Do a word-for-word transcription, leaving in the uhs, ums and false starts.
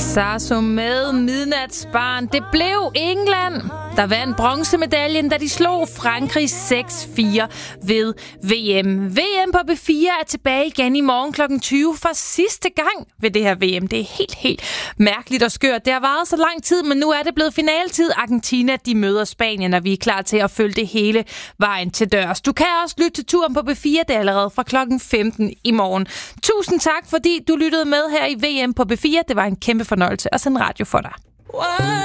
Sasso med Midnatsbarn. Det blev England, der vandt bronzemedaljen, da de slog Frankrig seks fire ved V M. V M på B fire er tilbage igen i morgen klokken tyve for sidste gang ved det her V M. Det er helt, helt mærkeligt og skørt. Det har varet så lang tid, men nu er det blevet finaltid. Argentina, de møder Spanien, og vi er klar til at følge det hele vejen til dørs. Du kan også lytte til turen på B fire, det er allerede fra klokken femten i morgen. Tusind tak, fordi du lyttede med her i V M på B fire. Det var en kæmpe fornøjelse at sende radio for dig.